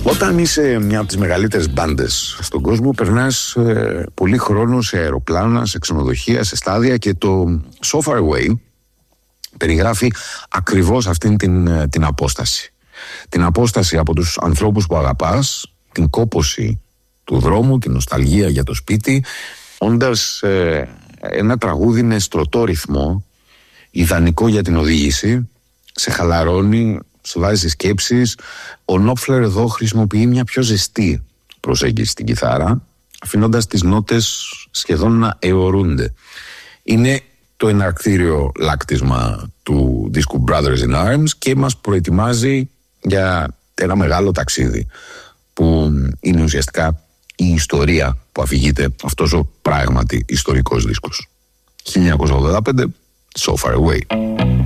Όταν είσαι μια από τις μεγαλύτερες μπάντες στον κόσμο, περνάς πολύ χρόνο σε αεροπλάνα, σε ξενοδοχεία, σε στάδια, και το So Far Away περιγράφει ακριβώς αυτήν την απόσταση. Την απόσταση από τους ανθρώπους που αγαπάς, την κόπωση του δρόμου, την νοσταλγία για το σπίτι, όντας ένα τραγούδι με στρωτό ρυθμό, ιδανικό για την οδήγηση, σε χαλαρώνει, σε βάζει σκέψεις. Ο Νόπφλερ εδώ χρησιμοποιεί μια πιο ζεστή προσέγγιση στην κιθάρα, αφήνοντας τις νότες σχεδόν να αιωρούνται. Είναι το εναρκτήριο λάκτισμα του δίσκου Brothers in Arms και μας προετοιμάζει για ένα μεγάλο ταξίδι, που είναι ουσιαστικά η ιστορία που αφηγείται αυτός ο πράγματι ιστορικός δίσκος. 1985, So Far Away.